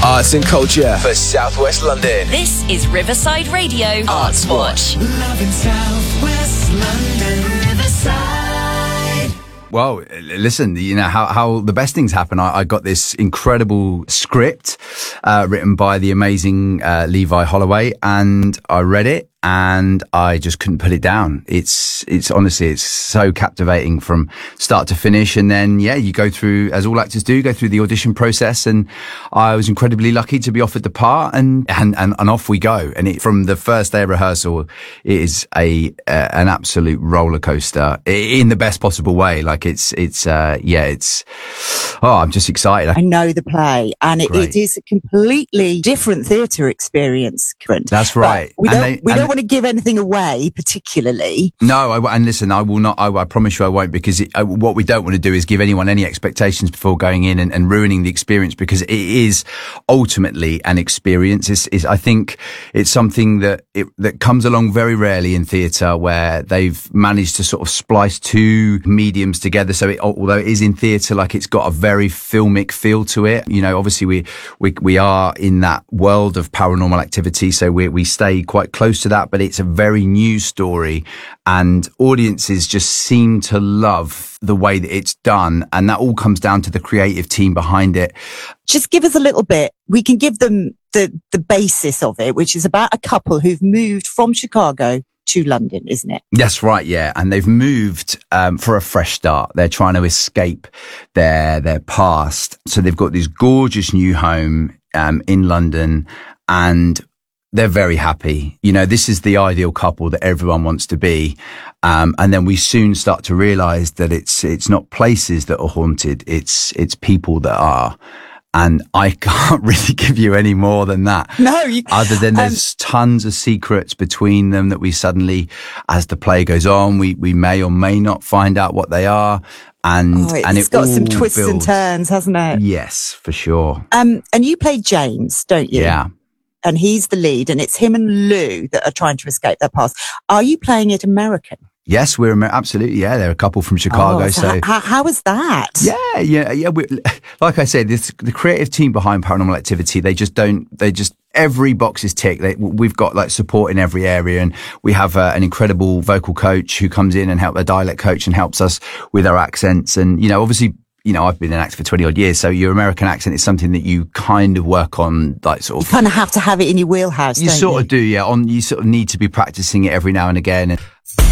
Arts and culture for South West London. This is Riverside Radio Arts Watch. Love in South West London, Riverside. Well, listen, you know how the best things happen. I got this incredible script written by the amazing Levi Holloway, and I read it and I just couldn't put it down. It's honestly, it's so captivating from start to finish. And then, yeah, you go through, as all actors do, go through the audition process. And I was incredibly lucky to be offered the part, and off we go. And from the first day of rehearsal, it is an absolute roller coaster in the best possible way. Like I'm just excited. I know the play, and it is a completely different theatre experience, Kieran. That's right. We don't want to give anything away, particularly. No, and listen, I will not. I promise you, I won't, because what we don't want to do is give anyone any expectations before going in and ruining the experience, because it is ultimately an experience. I think it's something that comes along very rarely in theatre, where they've managed to sort of splice two mediums together. So although it is in theatre, like, it's got a very filmic feel to it. You know, obviously we are in that world of paranormal activity, so we stay quite close to that, but it's a very new story, and audiences just seem to love the way that it's done, and that all comes down to the creative team behind it. Just give us a little bit. We can give them the basis of it, which is about a couple who've moved from Chicago to London, isn't it? That's right, yeah. And they've moved for a fresh start. They're trying to escape their past. So they've got this gorgeous new home in London, and they're very happy. You know, this is the ideal couple that everyone wants to be. And then we soon start to realize that it's not places that are haunted, it's people that are. And I can't really give you any more than that. No. Other than there's tons of secrets between them that we suddenly, as the play goes on, we may or may not find out what they are. It's got some twists and turns, hasn't it? Yes, for sure. And you play James, don't you? Yeah. And he's the lead, and it's him and Lou that are trying to escape their past. Are you playing it American? Yes, we're absolutely. Yeah, they're a couple from Chicago. How was that? Yeah. Like I said, the creative team behind Paranormal Activity, every box is ticked. We've got like support in every area, and we have an incredible vocal coach who comes in and a dialect coach and helps us with our accents. And, you know, obviously, you know, I've been an actor for 20 odd years, so your American accent is something that you kind of work on, like sort of. You kind of have to have it in your wheelhouse. You sort of do, yeah. You sort of need to be practicing it every now and again.